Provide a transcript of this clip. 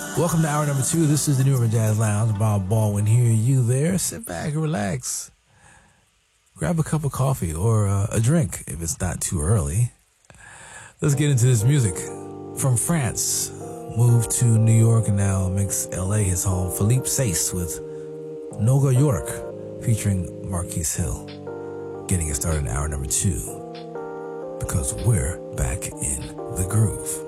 Welcome to hour number 2. This is the New Urban Jazz Lounge. Bob Baldwin here, you there. Sit back and relax. Grab a cup of coffee or a drink if it's not too early. Let's get into this music. From France, moved to New York and now makes LA his home. Philippe Sace with Noga York featuring Marquise Hill. Getting it started in hour number 2 because we're back in the groove.